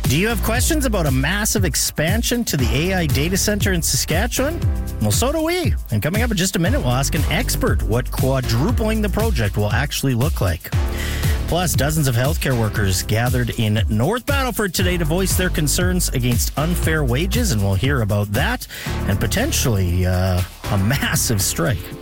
Do you have questions about a massive expansion to the AI data center in Saskatchewan? Well, so do we. And coming up in just a minute, we'll ask an expert what quadrupling the project will actually look like. Plus, dozens of healthcare workers gathered in North Battleford today to voice their concerns against unfair wages, and we'll hear about that and potentially a massive strike.